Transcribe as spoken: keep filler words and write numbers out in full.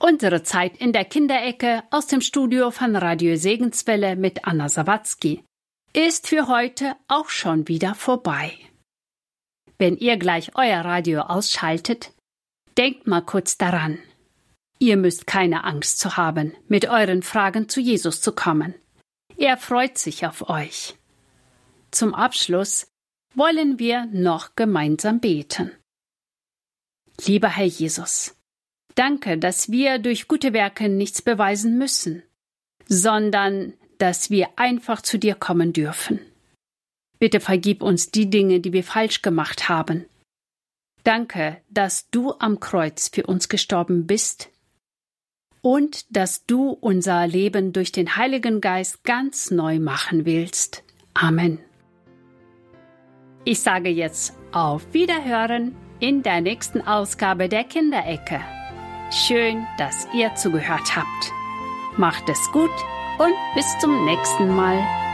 Unsere Zeit in der Kinderecke aus dem Studio von Radio Segenswelle mit Anna Sawatzki ist für heute auch schon wieder vorbei. Wenn ihr gleich euer Radio ausschaltet, denkt mal kurz daran. Ihr müsst keine Angst zu haben, mit euren Fragen zu Jesus zu kommen. Er freut sich auf euch. Zum Abschluss wollen wir noch gemeinsam beten. Lieber Herr Jesus, danke, dass wir durch gute Werke nichts beweisen müssen, sondern dass wir einfach zu dir kommen dürfen. Bitte vergib uns die Dinge, die wir falsch gemacht haben. Danke, dass du am Kreuz für uns gestorben bist und dass du unser Leben durch den Heiligen Geist ganz neu machen willst. Amen. Ich sage jetzt auf Wiederhören in der nächsten Ausgabe der Kinderecke. Schön, dass ihr zugehört habt. Macht es gut und bis zum nächsten Mal.